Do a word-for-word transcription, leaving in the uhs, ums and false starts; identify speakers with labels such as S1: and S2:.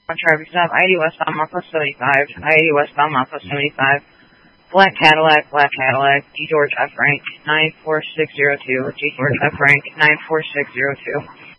S1: On traffic stop, I eighty westbound Marcos seventy-five, I eighty westbound Marcos seventy-five, black Cadillac, black Cadillac, G George F rank nine four six zero two, G George F rank nine four six zero two.